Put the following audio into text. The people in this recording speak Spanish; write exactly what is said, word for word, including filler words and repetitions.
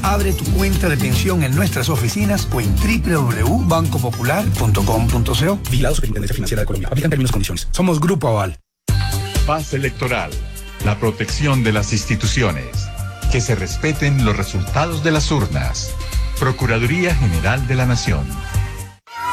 Abre tu cuenta de pensión en nuestras oficinas o en doble u doble u doble u punto banco popular punto com punto co. Vigilado Superintendencia Financiera de Colombia. Aplican términos y condiciones. Somos Grupo Aval. Paz electoral. La protección de las instituciones. Que se respeten los resultados de las urnas. Procuraduría General de la Nación.